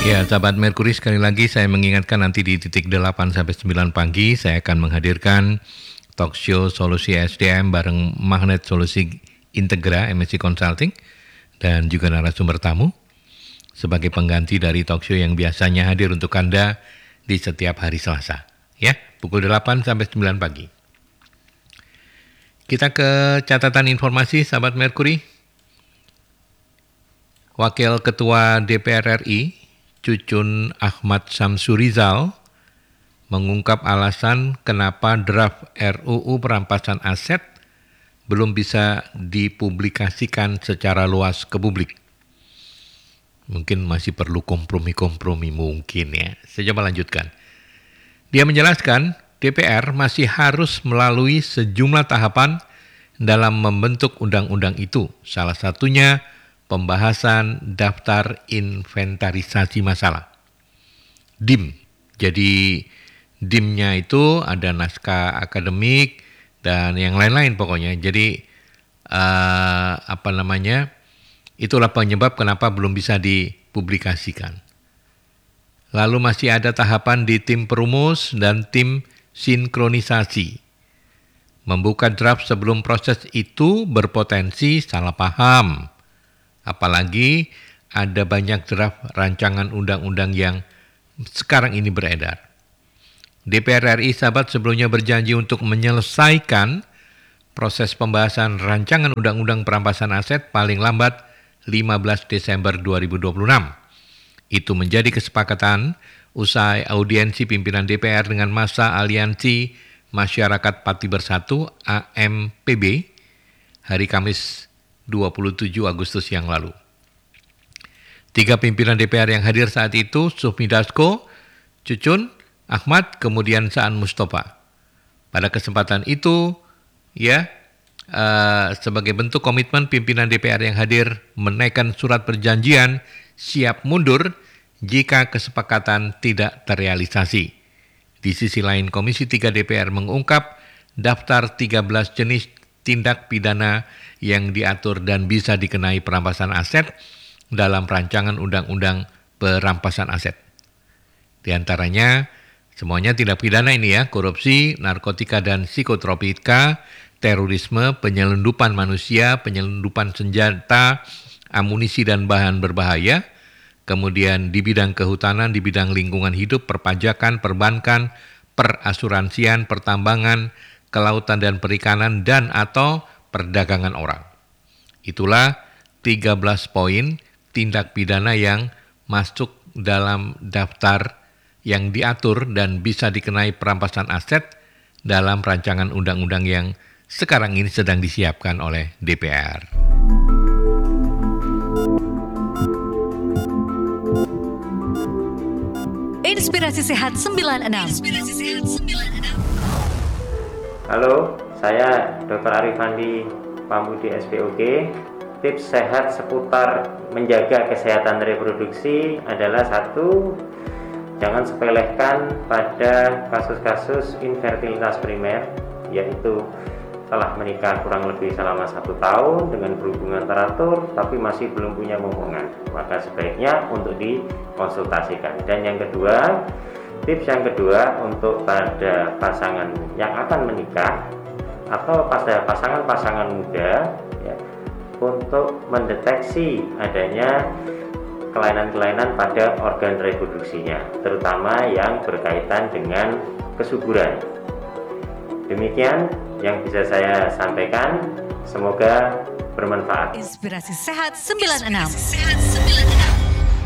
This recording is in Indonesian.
Ya, sahabat Merkuri, sekali lagi saya mengingatkan nanti di titik 8 sampai 9 pagi saya akan menghadirkan talk show Solusi SDM bareng Magnet Solusi Integra MSC Consulting dan juga narasumber tamu sebagai pengganti dari talk show yang biasanya hadir untuk Anda di setiap hari Selasa. Ya, pukul 8 sampai 9 pagi. Kita ke catatan informasi sahabat Merkuri. Wakil Ketua DPR RI Cucun Ahmad Samsurizal mengungkap alasan kenapa draft RUU perampasan aset belum bisa dipublikasikan secara luas ke publik. Mungkin masih perlu kompromi-kompromi mungkin ya. Saya coba lanjutkan. Dia menjelaskan DPR masih harus melalui sejumlah tahapan dalam membentuk undang-undang itu. Salah satunya pembahasan daftar inventarisasi masalah. DIM. Jadi DIM-nya itu ada naskah akademik dan yang lain-lain pokoknya. Jadi itulah penyebab kenapa belum bisa dipublikasikan. Lalu masih ada tahapan di tim perumus dan tim sinkronisasi. Membuka draft sebelum proses itu berpotensi salah paham. Apalagi ada banyak draft rancangan undang-undang yang sekarang ini beredar. DPR RI sahabat sebelumnya berjanji untuk menyelesaikan proses pembahasan rancangan undang-undang perampasan aset paling lambat 15 Desember 2026. Itu menjadi kesepakatan usai audiensi pimpinan DPR dengan masa Aliansi Masyarakat Pati Bersatu AMPB hari Kamis 27 Agustus yang lalu. 3 pimpinan DPR yang hadir saat itu, Sufmi Dasko, Cucun, Ahmad, kemudian Saan Mustafa. Pada kesempatan itu, sebagai bentuk komitmen pimpinan DPR yang hadir menaikkan surat perjanjian siap mundur jika kesepakatan tidak terrealisasi. Di sisi lain, Komisi 3 DPR mengungkap daftar 13 jenis tindak pidana yang diatur dan bisa dikenai perampasan aset dalam rancangan undang-undang perampasan aset. Di antaranya, semuanya tindak pidana ini ya, korupsi, narkotika dan psikotropika, terorisme, penyelundupan manusia, penyelundupan senjata, amunisi dan bahan berbahaya, kemudian di bidang kehutanan, di bidang lingkungan hidup, perpajakan, perbankan, perasuransian, pertambangan, kelautan dan perikanan, dan atau perdagangan orang. Itulah 13 poin tindak pidana yang masuk dalam daftar yang diatur dan bisa dikenai perampasan aset dalam rancangan undang-undang yang sekarang ini sedang disiapkan oleh DPR. Inspirasi Sehat 96. Halo, saya Dr. Arifandi Pambudi SPOG. Tips sehat seputar menjaga kesehatan reproduksi adalah 1. Jangan sepelekan pada kasus-kasus infertilitas primer, yaitu telah menikah kurang lebih selama 1 tahun dengan berhubungan teratur tapi masih belum punya momongan. Maka sebaiknya untuk dikonsultasikan. Dan yang kedua, tips yang kedua untuk pada pasangan yang akan menikah atau pada pasangan-pasangan muda ya, untuk mendeteksi adanya kelainan-kelainan pada organ reproduksinya, terutama yang berkaitan dengan kesuburan. Demikian yang bisa saya sampaikan, semoga bermanfaat. Inspirasi Sehat 96.